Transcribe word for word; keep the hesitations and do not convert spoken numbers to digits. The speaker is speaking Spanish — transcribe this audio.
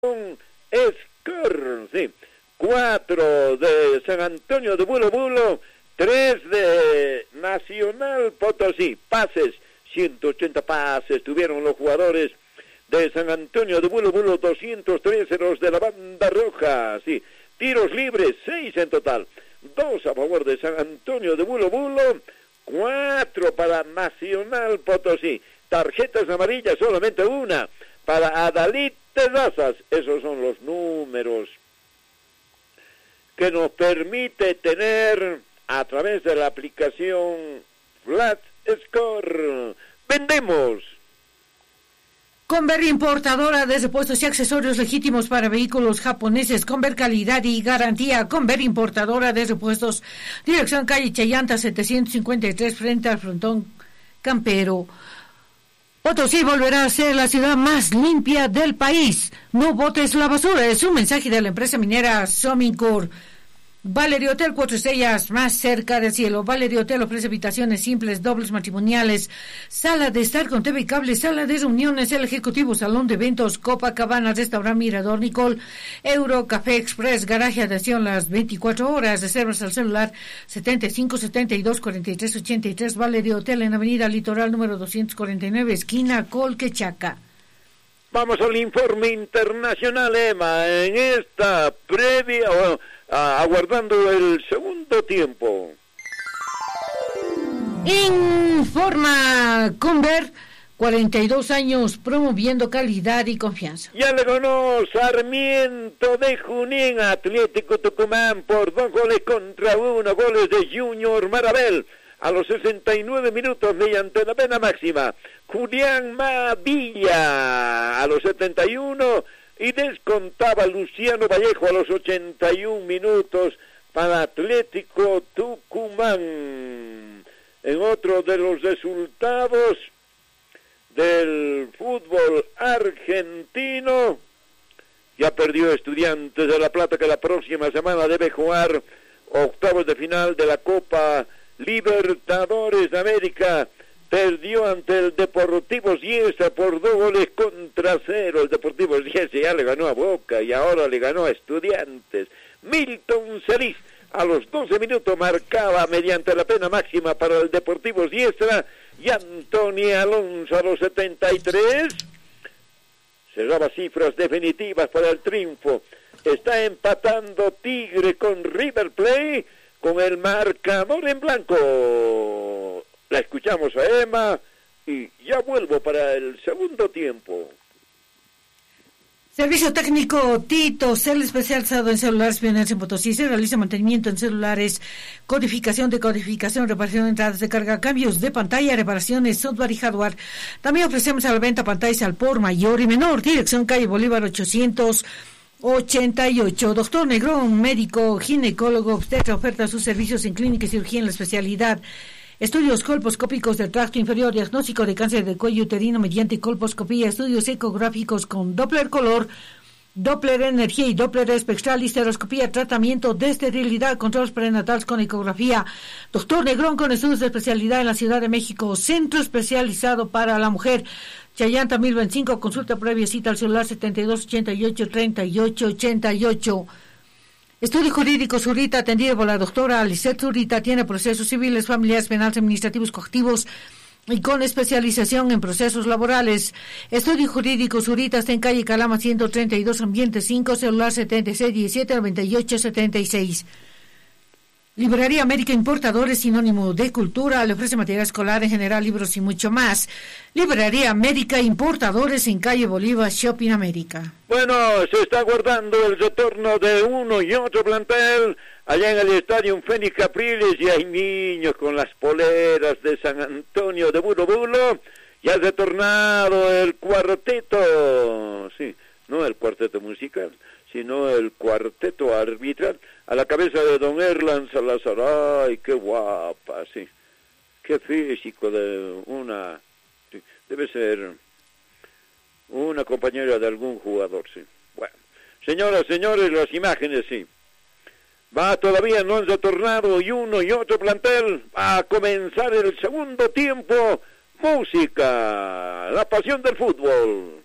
Score, sí. Cuatro de San Antonio de Bulo Bulo, tres de Nacional Potosí. Pases, ciento ochenta pases tuvieron los jugadores de San Antonio de Bulo Bulo, doscientos trece los de la banda roja, sí. Tiros libres, seis en total. Dos a favor de San Antonio de Bulo Bulo, cuatro para Nacional Potosí. Tarjetas amarillas, solamente una para Adalid Terrazas. Esos son los números que nos permite tener a través de la aplicación Flat Score. Vendemos. Conver, importadora de repuestos y accesorios legítimos para vehículos japoneses. Conver, calidad y garantía. Conver, importadora de repuestos. Dirección calle Chayanta setecientos cincuenta y tres, frente al frontón Campero. Potosí volverá a ser la ciudad más limpia del país. No botes la basura. Es un mensaje de la empresa minera Somincor. Valerio Hotel, cuatro estrellas, más cerca del cielo. Valerio Hotel ofrece habitaciones simples, dobles matrimoniales, sala de estar con T V y cable, sala de reuniones, el ejecutivo, salón de eventos, Copacabana, restaurante Mirador Nicole, Euro, Café Express, garaje de acción las veinticuatro horas, reservas al celular setenta y cinco setenta y dos cuarenta y tres ochenta y tres. Valerio Hotel en Avenida Litoral número doscientos cuarenta y nueve, esquina Colquechaca. Vamos al informe internacional, Emma, en esta previa, oh, ah, aguardando el segundo tiempo. Informa Conver, cuarenta y dos años promoviendo calidad y confianza. Ya le ganó Sarmiento de Junín, Atlético Tucumán por dos goles contra uno, goles de Junior Marabel. A los sesenta y nueve minutos mediante la pena máxima, Julián Mavilla a los setenta y uno y descontaba Luciano Vallejo a los ochenta y un minutos para Atlético Tucumán. En otro de los resultados del fútbol argentino, ya perdió Estudiantes de La Plata, que la próxima semana debe jugar octavos de final de la Copa Libertadores de América. Perdió ante el Deportivo Cieza por dos goles contra cero. El Deportivo Cieza ya le ganó a Boca y ahora le ganó a Estudiantes. Milton Celis a los doce minutos marcaba mediante la pena máxima para el Deportivo Cieza, y Antonio Alonso a los setenta y tres cerraba cifras definitivas para el triunfo. Está empatando Tigre con River Plate con el marcador en blanco. La escuchamos a Emma y ya vuelvo para el segundo tiempo. Servicio técnico Tito, cel especializado en celulares pioneros en Potosí. Se realiza mantenimiento en celulares, codificación, decodificación, reparación de entradas de carga, cambios de pantalla, reparaciones, software y hardware. También ofrecemos a la venta pantallas al por mayor y menor. Dirección calle Bolívar ochocientos ochenta y ocho. Doctor Negrón, médico, ginecólogo, obstetra, oferta sus servicios en clínica y cirugía en la especialidad. Estudios colposcópicos del tracto inferior, diagnóstico de cáncer de cuello uterino mediante colposcopía, estudios ecográficos con Doppler color, Doppler energía y Doppler espectral, histeroscopía, tratamiento de esterilidad, controles prenatales con ecografía. Doctor Negrón con estudios de especialidad en la Ciudad de México, centro especializado para la mujer. Chayanta mil veinticinco, consulta previa, cita al celular setenta y dos ochenta y ocho treinta y ocho ochenta y ocho. Estudio Jurídico Zurita, atendido por la doctora Lisette Zurita, tiene procesos civiles, familiares, penales, administrativos, coactivos y con especialización en procesos laborales. Estudio Jurídico Zurita está en calle Calama ciento treinta y dos, ambiente cinco, celular setenta y seis diecisiete noventa y ocho setenta y seis. Librería América Importadores, sinónimo de cultura, le ofrece material escolar en general, libros y mucho más. Librería América Importadores en calle Bolívar, Shopping América. Bueno, se está guardando el retorno de uno y otro plantel allá en el estadio Fénix Capriles, y hay niños con las poleras de San Antonio de Bulo Bulo. Ya ha retornado el cuarteto, sí, no el cuarteto musical, sino el cuarteto arbitral, a la cabeza de don Erlan Salazar. Ay, qué guapa, sí, qué físico de una, sí, debe ser una compañera de algún jugador, sí. Bueno, señoras, señores, las imágenes, sí, va todavía, no han retornado, y uno y otro plantel, va a comenzar el segundo tiempo. Música, la pasión del fútbol.